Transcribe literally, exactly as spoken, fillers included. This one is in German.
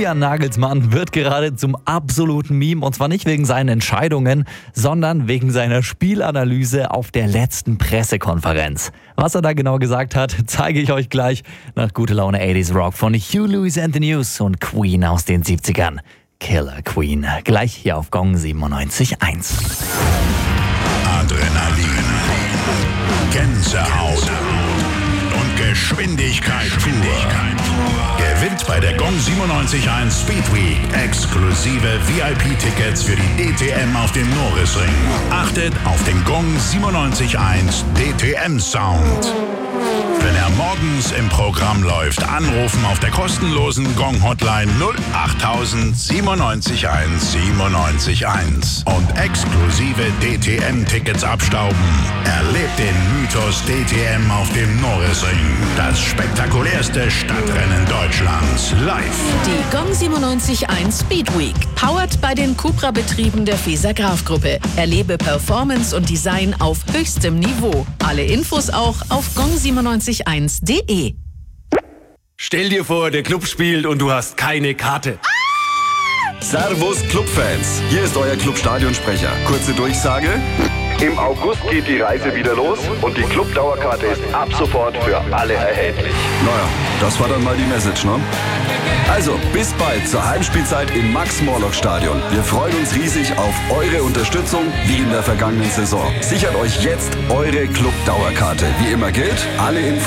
Julian Nagelsmann wird gerade zum absoluten Meme und zwar nicht wegen seinen Entscheidungen, sondern wegen seiner Spielanalyse auf der letzten Pressekonferenz. Was er da genau gesagt hat, zeige ich euch gleich nach Gute Laune achtziger Rock von Hugh Lewis and the News und Queen aus den siebzigern. Killer Queen. Gleich hier auf Gong siebenundneunzig Komma eins. Adrenalin, Gänsehaut und Geschwindigkeit pur. Gewinnt bei der Gong siebenundneunzig Komma eins Speed Week exklusive V I P-Tickets für die D T M auf dem Norrisring. Achtet auf den Gong siebenundneunzig Komma eins D T M-Sound. Wenn er morgens im Programm läuft, anrufen auf der kostenlosen Gong-Hotline null acht siebenundneunzig eins siebenundneunzig eins und exklusive D T M-Tickets abstauben. Erlebt den Mythos D T M auf dem Norrisring. Das spektakulärste Stadtrennen Deutschlands. Live. Die Gong siebenundneunzig Komma eins Speed Week. Powered bei den Cupra-Betrieben der Feser Graf Gruppe. Erlebe Performance und Design auf höchstem Niveau. Alle Infos auch auf gong siebenundneunzig Komma eins punkt de. Stell dir vor, der Club spielt und du hast keine Karte. Servus Clubfans, hier ist euer Clubstadionsprecher. Kurze Durchsage. Im August geht die Reise wieder los und die Clubdauerkarte ist ab sofort für alle erhältlich. Naja, das war dann mal die Message, ne? Also, bis bald zur Heimspielzeit im Max-Morlock-Stadion. Wir freuen uns riesig auf eure Unterstützung, wie in der vergangenen Saison. Sichert euch jetzt eure Clubdauerkarte. Wie immer gilt, alle Infos